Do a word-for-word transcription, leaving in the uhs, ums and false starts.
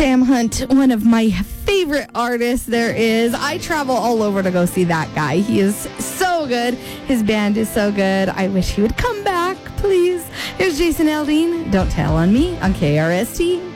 Sam Hunt, one of my favorite artists there is. I travel all over to go see that guy. He is so good. His band is so good. I wish he would come back, please. Here's Jason Aldean. Don't Tell on Me on K R S T.